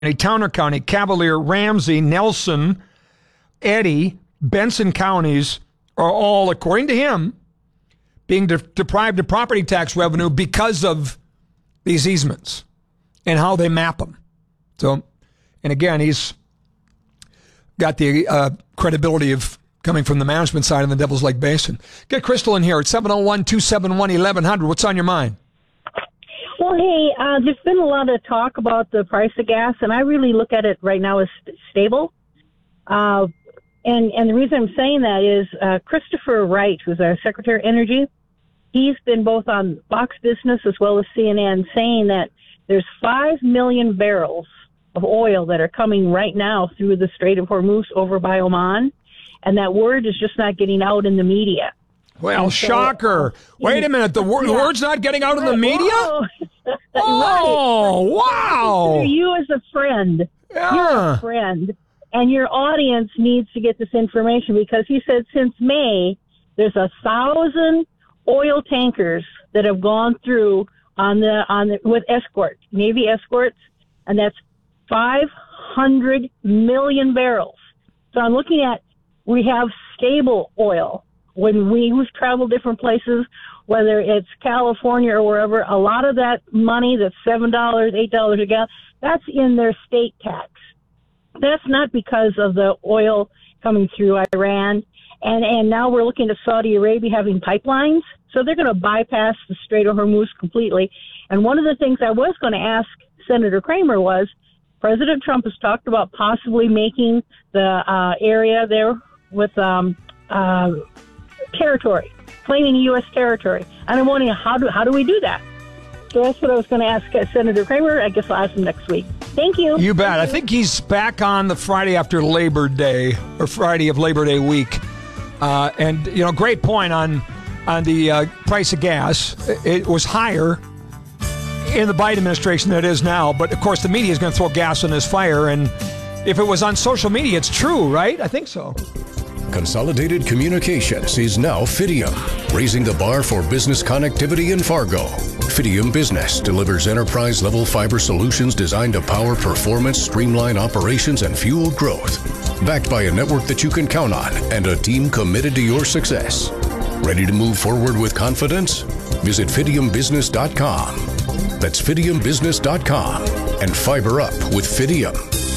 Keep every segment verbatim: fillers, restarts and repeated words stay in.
Towner County, Cavalier, Ramsey, Nelson, Eddy, Benson counties are all, according to him, being de- deprived of property tax revenue because of these easements and how they map them. So, and again, he's got the uh, credibility of coming from the management side in the Devil's Lake Basin. Get Crystal in here at seven oh one, two seven one, eleven hundred. What's on your mind? Well, hey, uh, there's been a lot of talk about the price of gas, and I really look at it right now as st- stable. Uh, and, and the reason I'm saying that is uh, Christopher Wright, who's our Secretary of Energy, he's been both on Fox Business as well as C N N saying that there's five million barrels of oil that are coming right now through the Strait of Hormuz over by Oman, and that word is just not getting out in the media. Well, so, shocker. Wait a minute. The, word, yeah. the word's not getting out in the media? Oh, right. wow. You as a friend. Yeah. You're a friend. And your audience needs to get this information because he said since May, there's a thousand oil tankers that have gone through on the on the, with escort, Navy escorts, and that's five hundred million barrels. So I'm looking at, we have stable oil. When we travel different places, whether it's California or wherever, a lot of that money, that's seven dollars, eight dollars a gallon, that's in their state tax. That's not because of the oil coming through Iran. And, and now we're looking at Saudi Arabia having pipelines. So they're going to bypass the Strait of Hormuz completely. And one of the things I was going to ask Senator Kramer was, President Trump has talked about possibly making the uh, area there with um, uh, territory, claiming U S territory. And I'm wondering, how do how do we do that? So that's what I was going to ask uh, Senator Kramer. I guess I'll ask him next week. Thank you. You bet. I think he's back on the Friday after Labor Day, or Friday of Labor Day week. Uh, and, you know, great point on, on the uh, price of gas. It was higher in the Biden administration than it is now. But, of course, the media is going to throw gas on this fire. And if it was on social media, it's true, right? I think so. Consolidated Communications is now Fidium, raising the bar for business connectivity in Fargo. Fidium Business delivers enterprise-level fiber solutions designed to power performance, streamline operations, and fuel growth. Backed by a network that you can count on and a team committed to your success. Ready to move forward with confidence? Visit Fidium Business dot com. That's Fidium Business dot com and fiber up with Fidium.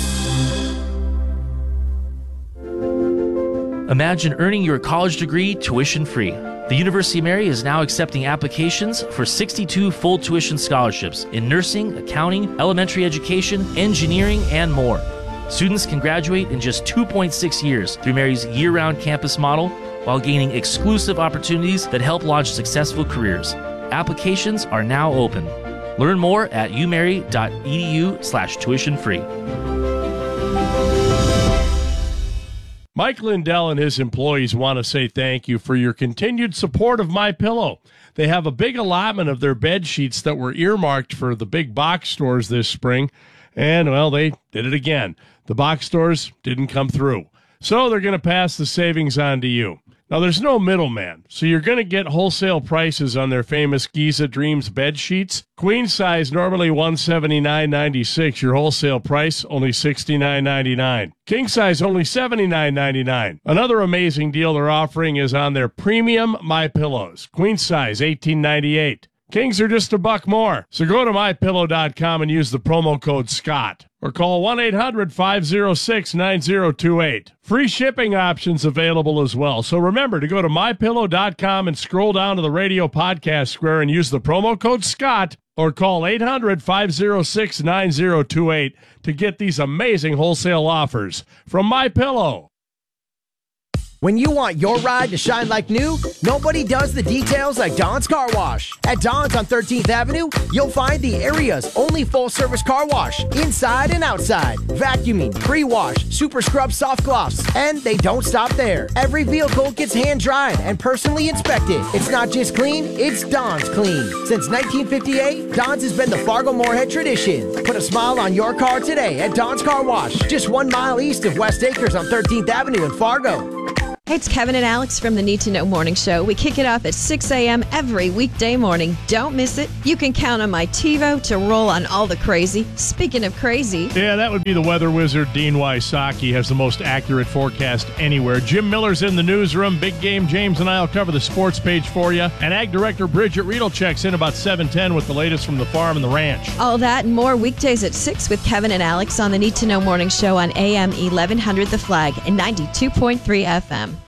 Imagine earning your college degree tuition-free. The University of Mary is now accepting applications for sixty-two full tuition scholarships in nursing, accounting, elementary education, engineering, and more. Students can graduate in just two point six years through Mary's year-round campus model while gaining exclusive opportunities that help launch successful careers. Applications are now open. Learn more at umary.edu slash tuition free. Mike Lindell and his employees want to say thank you for your continued support of MyPillow. They have a big allotment of their bed sheets that were earmarked for the big box stores this spring, and, well, they did it again. The box stores didn't come through, so they're going to pass the savings on to you. Now, there's no middleman, so you're going to get wholesale prices on their famous Giza Dreams bed sheets. Queen size, normally one hundred seventy-nine dollars and ninety-six cents. Your wholesale price, only sixty-nine dollars and ninety-nine cents. King size, only seventy-nine dollars and ninety-nine cents. Another amazing deal they're offering is on their premium MyPillows. Queen size, eighteen dollars and ninety-eight cents. Kings are just a buck more. So go to my pillow dot com and use the promo code SCOTT. Or call one eight hundred five oh six nine oh two eight. Free shipping options available as well. So remember to go to my pillow dot com and scroll down to the radio podcast square and use the promo code SCOTT, or call eight hundred five oh six nine oh two eight to get these amazing wholesale offers from MyPillow. When you want your ride to shine like new, nobody does the details like Don's Car Wash. At Don's on thirteenth Avenue, you'll find the area's only full-service car wash, inside and outside. Vacuuming, pre-wash, super scrub soft gloss, and they don't stop there. Every vehicle gets hand-dried and personally inspected. It's not just clean, it's Don's clean. Since nineteen fifty-eight, Don's has been the Fargo-Moorhead tradition. Put a smile on your car today at Don's Car Wash, just one mile east of West Acres on thirteenth Avenue in Fargo. Hey, it's Kevin and Alex from the Need to Know Morning Show. We kick it off at six a.m. every weekday morning. Don't miss it. You can count on my TiVo to roll on all the crazy. Speaking of crazy... Yeah, that would be the weather wizard, Dean Wysocki, has the most accurate forecast anywhere. Jim Miller's in the newsroom. Big Game James and I will cover the sports page for you. And Ag Director Bridget Riedel checks in about seven ten with the latest from the farm and the ranch. All that and more weekdays at six with Kevin and Alex on the Need to Know Morning Show on A M eleven hundred The Flag and ninety-two point three F M.